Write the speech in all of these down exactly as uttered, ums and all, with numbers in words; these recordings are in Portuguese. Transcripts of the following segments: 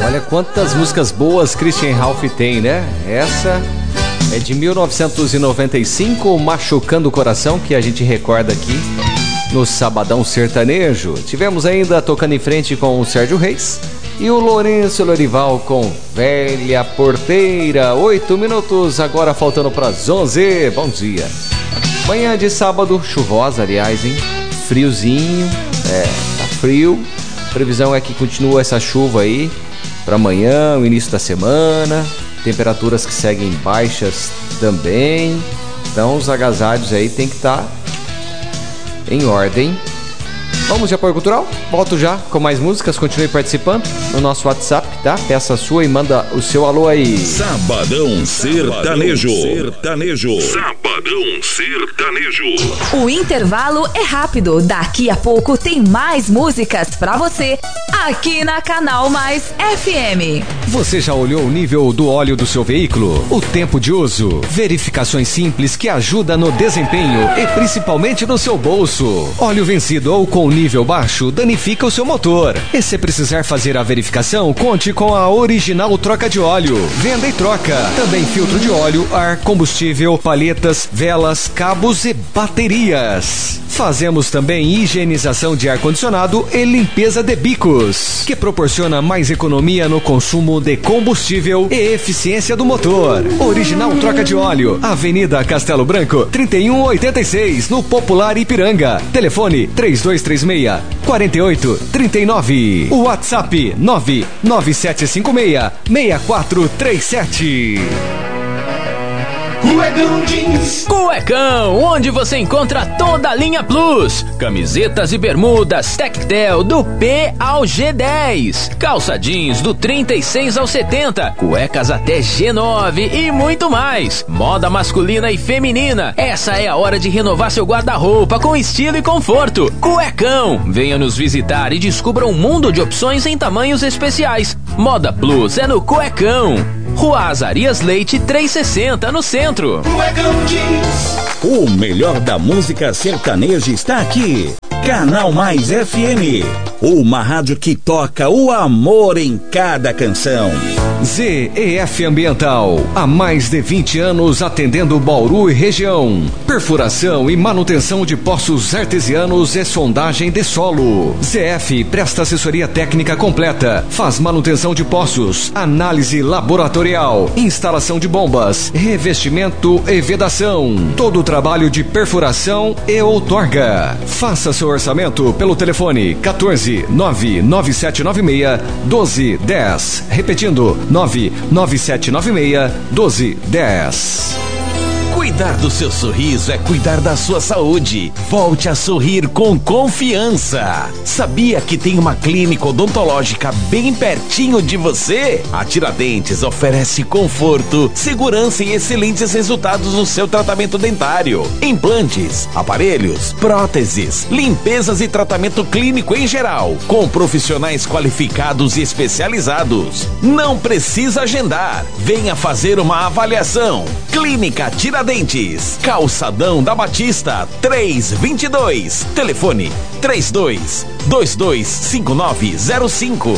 Olha quantas músicas boas Christian Ralph tem, né? Essa é de mil novecentos e noventa e cinco, Machucando o Coração, que a gente recorda aqui no Sabadão Sertanejo. Tivemos ainda Tocando em Frente com o Sérgio Reis e o Lourenço Lorival com Velha Porteira. Oito minutos agora faltando para as onze. Bom dia. Manhã de sábado, chuvosa, aliás, hein? Friozinho, é, tá frio. Previsão é que continua essa chuva aí para amanhã, o início da semana. Temperaturas que seguem baixas também. Então os agasalhos aí tem que estar em ordem. Vamos de apoio cultural? Volto já com mais músicas. Continue participando no nosso WhatsApp, tá? Peça a sua e manda o seu alô aí. Sabadão Sertanejo. Sertanejo. Sabadão Sertanejo. O intervalo é rápido. Daqui a pouco tem mais músicas pra você aqui na Canal Mais F M. Você já olhou o nível do óleo do seu veículo? O tempo de uso? Verificações simples que ajudam no desempenho e principalmente no seu bolso. Óleo vencido ou com nível baixo danifica o seu motor. E se precisar fazer a verificação, conte com a Original Troca de Óleo. Venda e troca. Também filtro de óleo, ar, combustível, palhetas, velas, cabos e baterias. Fazemos também higienização de ar-condicionado e limpeza de bicos, que proporciona mais economia no consumo de combustível e eficiência do motor. Original Troca de Óleo, Avenida Castelo Branco, trinta e um oitenta e seis, no Popular Ipiranga. Telefone três dois três seis, quatro oito três nove. WhatsApp nove nove sete cinco seis, seis quatro três sete. Cuecão Jeans. Cuecão, onde você encontra toda a linha Plus. Camisetas e bermudas Tectel do P ao G dez. Calça jeans do trinta e seis ao setenta. Cuecas até G nove e muito mais. Moda masculina e feminina. Essa é a hora de renovar seu guarda-roupa com estilo e conforto. Cuecão, venha nos visitar e descubra um mundo de opções em tamanhos especiais. Moda Plus é no Cuecão. Rua Azarias Leite trezentos e sessenta, no centro. O melhor da música sertaneja está aqui. Canal Mais F M. Uma rádio que toca o amor em cada canção. Z E F Ambiental, há mais de vinte anos atendendo Bauru e região. Perfuração e manutenção de poços artesianos e sondagem de solo. Z F presta assessoria técnica completa, faz manutenção de poços, análise laboratorial, instalação de bombas, revestimento e vedação. Todo o trabalho de perfuração e outorga. Faça seu orçamento pelo telefone quatorze nove nove sete nove seis doze dez. Repetindo, nove nove sete nove seis doze dez. Cuidar do seu sorriso é cuidar da sua saúde. Volte a sorrir com confiança. Sabia que tem uma clínica odontológica bem pertinho de você? A Tiradentes oferece conforto, segurança e excelentes resultados no seu tratamento dentário. Implantes, aparelhos, próteses, limpezas e tratamento clínico em geral, com profissionais qualificados e especializados. Não precisa agendar. Venha fazer uma avaliação. Clínica Tiradentes, Calçadão da Batista, trezentos e vinte e dois. Telefone trinta e dois, vinte e dois, cinquenta e nove zero cinco.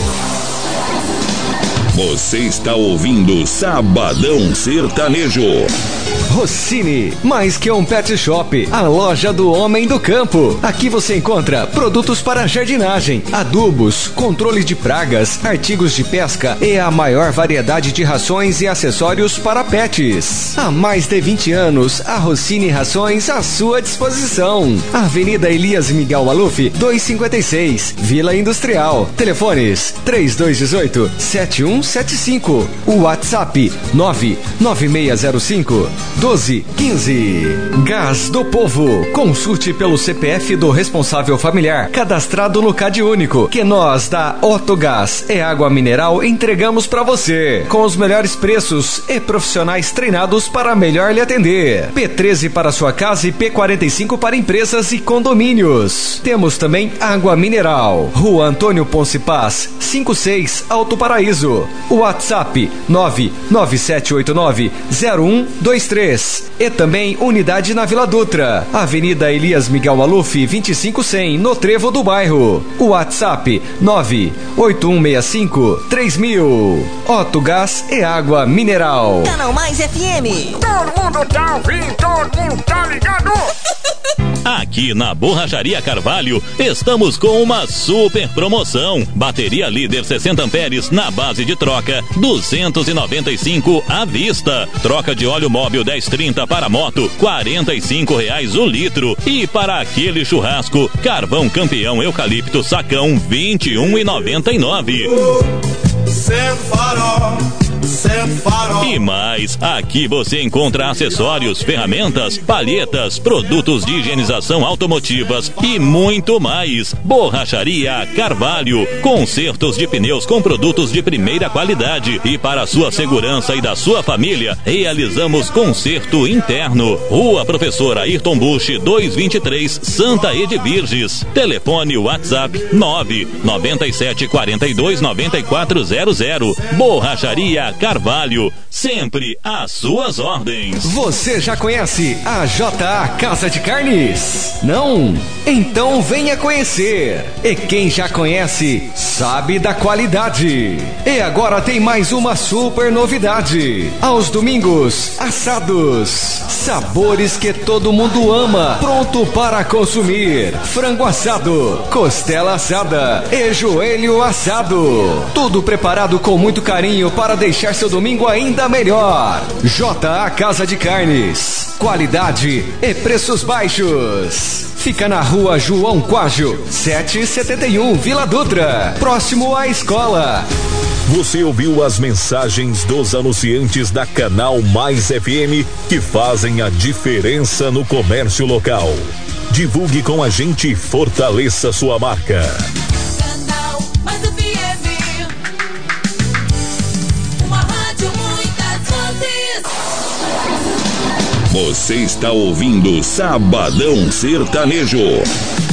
Você está ouvindo Sabadão Sertanejo. Rossini, mais que um pet shop, a loja do homem do campo. Aqui você encontra produtos para jardinagem, adubos, controle de pragas, artigos de pesca e a maior variedade de rações e acessórios para pets. Há mais de vinte anos, a Rossini Rações à sua disposição. Avenida Elias Miguel Maluf, duzentos e cinquenta e seis, Vila Industrial. Telefones três dois um oito, sete um sete cinco. WhatsApp nove nove seis zero cinco, doze quinze. Gás do Povo. Consulte pelo C P F do responsável familiar cadastrado no Cade Único, que nós da Otto Gás e Água Mineral entregamos para você com os melhores preços e profissionais treinados para melhor lhe atender. P treze para sua casa e P quarenta e cinco para empresas e condomínios. Temos também água mineral. Rua Antônio Ponce Paz, cinquenta e seis, Alto Paraíso. WhatsApp nove nove sete oito nove zero um dois três. E também unidade na Vila Dutra, Avenida Elias Miguel Maluf, vinte e cinco cem, no Trevo do Bairro. O WhatsApp nove oito um seis cinco três mil. Otto Gás e Água Mineral. Canal Mais F M. Todo mundo tá ouvindo, todo mundo tá ligado. Aqui na Borracharia Carvalho, estamos com uma super promoção. Bateria líder sessenta amperes na base de troca, duzentos e noventa e cinco à vista. Troca de óleo móvel dez trinta para moto, quarenta e cinco reais o litro. E para aquele churrasco, carvão campeão eucalipto sacão, vinte e um e noventa e nove. E mais, aqui você encontra acessórios, ferramentas, palhetas, produtos de higienização automotivas e muito mais. Borracharia Carvalho, consertos de pneus com produtos de primeira qualidade. E para a sua segurança e da sua família, realizamos conserto interno. Rua Professor Ayrton Busch, duzentos e vinte e três, Santa Edvirges. Telefone WhatsApp nove nove sete quatro dois nove quatro zero zero. Borracharia Carvalho, sempre às suas ordens. Você já conhece a J A Casa de Carnes? Não? Então venha conhecer. E quem já conhece, sabe da qualidade. E agora tem mais uma super novidade. Aos domingos, assados. Sabores que todo mundo ama. Pronto para consumir. Frango assado, costela assada e joelho assado. Tudo preparado com muito carinho para deixar seu domingo ainda melhor. J A Casa de Carnes. Qualidade e preços baixos. Fica na rua João Quágio, setecentos e setenta e um, Vila Dutra, próximo à escola. Você ouviu as mensagens dos anunciantes da Canal Mais F M que fazem a diferença no comércio local. Divulgue com a gente e fortaleça sua marca. Canal Mais F M. Uma rádio, muitas vozes. Você está ouvindo Sabadão Sertanejo.